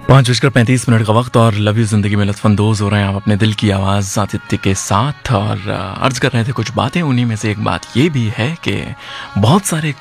5:35 का वक्त और लव यू जिंदगी में लुत्फानंदोज हो रहे हैं आप अपने दिल की आवाज़ आतिथ्य के साथ। और अर्ज कर रहे थे कुछ बातें, उन्हीं में से एक बात ये भी है कि बहुत सारे